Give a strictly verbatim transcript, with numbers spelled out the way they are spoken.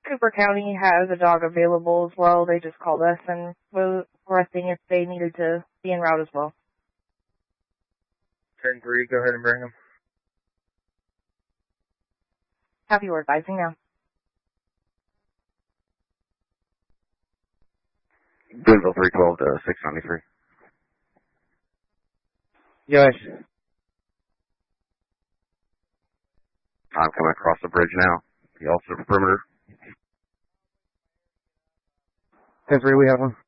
Cooper County has a dog available as well. They just called us and were requesting if they needed to be en route as well. ten three, go ahead and bring them. Happy we're advising now. Boonville three twelve to six ninety-three. Yes. I'm coming across the bridge now. The officer perimeter. ten three, we have one.